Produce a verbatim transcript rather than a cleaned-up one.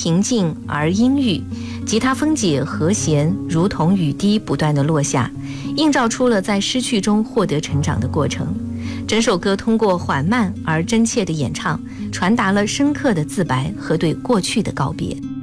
平静而阴郁，吉他分解和弦如同雨滴不断地落下，映照出了在失去中获得成长的过程。整首歌通过缓慢而真切的演唱，传达了深刻的自白和对过去的告别。